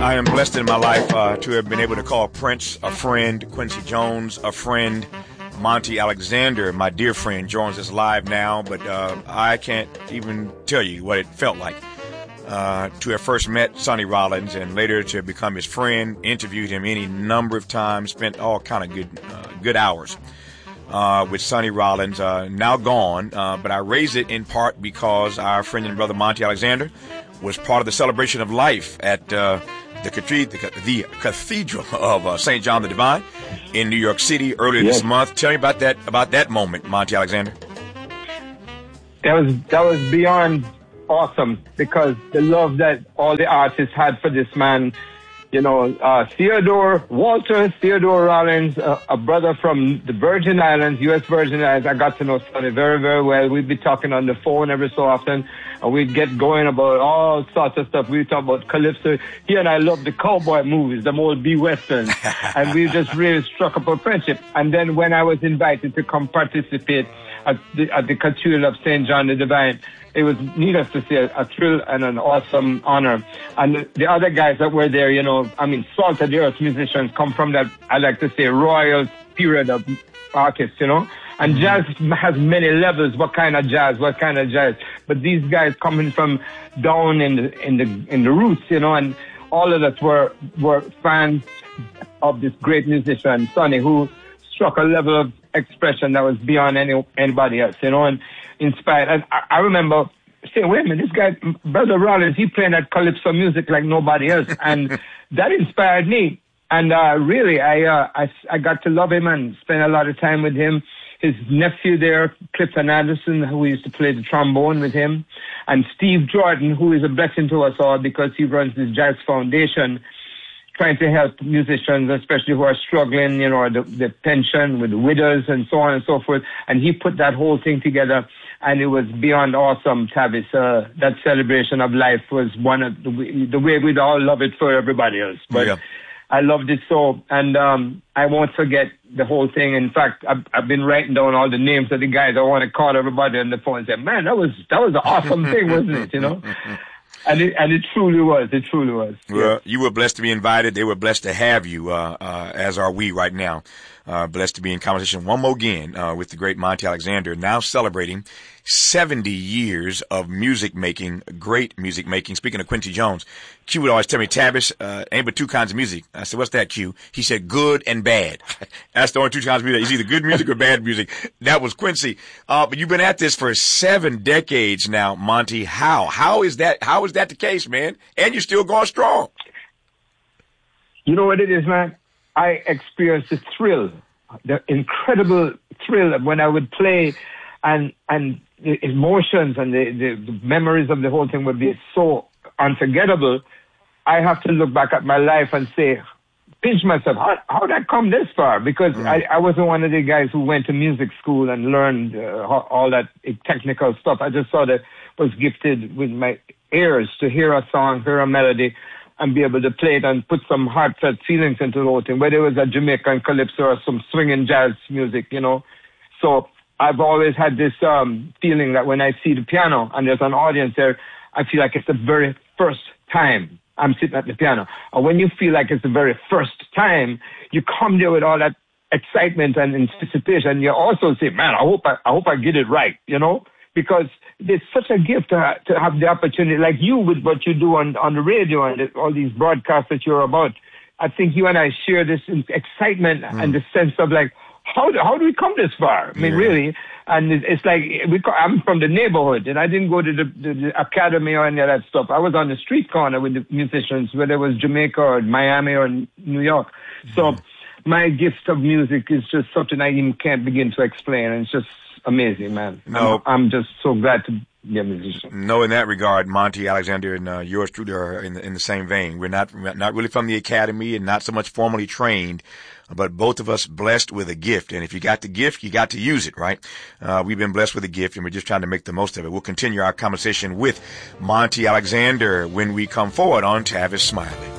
I am blessed in my life to have been able to call Prince a friend, Quincy Jones a friend, Monty Alexander, my dear friend, joins us live now, but I can't even tell you what it felt like to have first met Sonny Rollins and later to become his friend, interviewed him any number of times, spent all kind of good hours with Sonny Rollins, now gone, but I raise it in part because our friend and brother Monty Alexander was part of the celebration of life at the Cathedral of St. John the Divine in New York City earlier this month. Tell me about that moment, Monty Alexander. That was beyond awesome, because the love that all the artists had for this man, Walter Theodore Rollins, a brother from the Virgin Islands, U.S. Virgin Islands. I got to know Sonny very, very well. We'd be talking on the phone every so often, and we'd get going about all sorts of stuff. We'd talk about Calypso. He and I loved the cowboy movies, the old B-Westerns, and we just really struck up a friendship. And then when I was invited to come participate at the Cathedral of St. John the Divine, it was, needless to say, a thrill and an awesome honor. And the other guys that were there, salt of the earth musicians come from that, I like to say, royal period of artists, And jazz has many levels. What kind of jazz? But these guys coming from down in the roots, and all of us were fans of this great musician, Sonny, who struck a level of expression that was beyond anybody else, and inspired. And I remember saying, wait a minute, this guy, Brother Rollins, he playing that calypso music like nobody else. And that inspired me. And really, I got to love him and spend a lot of time with him. His nephew there, Clifton Anderson, who used to play the trombone with him, and Steve Jordan, who is a blessing to us all because he runs this Jazz Foundation, trying to help musicians, especially who are struggling, the pension with the widows and so on and so forth. And he put that whole thing together, and it was beyond awesome, Tavis. That celebration of life was one of the way we'd all love it for everybody else. But yeah. I loved it so, and I won't forget the whole thing. In fact, I've been writing down all the names of the guys. I want to call everybody on the phone and say, man, that was an awesome thing, wasn't it, And it truly was. It truly was. Well, you were blessed to be invited. They were blessed to have you, as are we right now. Blessed to be in conversation one more again with the great Monty Alexander, now celebrating 70 years of music making, great music making. Speaking of Quincy Jones, Q would always tell me, Tavis, ain't but two kinds of music. I said, what's that, Q? He said, good and bad. That's the only two kinds of music. It's either good music or bad music. That was Quincy. But you've been at this for 7 decades now, Monty. How is that the case, man? And you're still going strong. You know what it is, man? I experienced the thrill, the incredible thrill when I would play, and the emotions and the memories of the whole thing would be so unforgettable. I have to look back at my life and say, pinch myself, how did I come this far? Because I wasn't one of the guys who went to music school and learned all that technical stuff. I just sort of was gifted with my ears to hear a song, hear a melody, and be able to play it and put some heartfelt feelings into the whole thing, whether it was a Jamaican calypso or some swinging jazz music, So I've always had this feeling that when I see the piano and there's an audience there, I feel like it's the very first time I'm sitting at the piano. And when you feel like it's the very first time, you come there with all that excitement and anticipation. You also say, man, I hope I get it right, because it's such a gift to have the opportunity, like you with what you do on the radio and all these broadcasts that you're about. I think you and I share this excitement and the sense of like, how do we come this far? I mean, really. And it's like, I'm from the neighborhood, and I didn't go to the academy or any of that stuff. I was on the street corner with the musicians, whether it was Jamaica or Miami or New York. So my gift of music is just something I even can't begin to explain. And it's just amazing, man. No, I'm just so glad to be a musician. No, in that regard, Monty Alexander and yours truly are in the same vein. We're not really from the academy and not so much formally trained, but both of us blessed with a gift. And if you got the gift, you got to use it, right? We've been blessed with a gift, and we're just trying to make the most of it. We'll continue our conversation with Monty Alexander when we come forward on Tavis Smiley.